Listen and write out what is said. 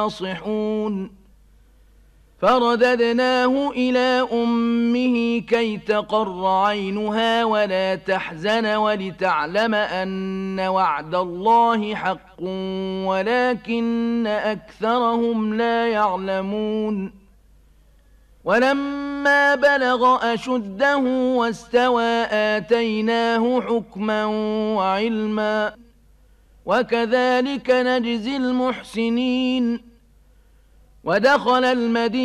ناصحون فرددناه إلى أمه كي تقر عينها ولا تحزن ولتعلم أن وعد الله حق ولكن أكثرهم لا يعلمون ولما بلغ أشده واستوى آتيناه حكما وعلما وكذلك نجزي المحسنين ودخل المدينة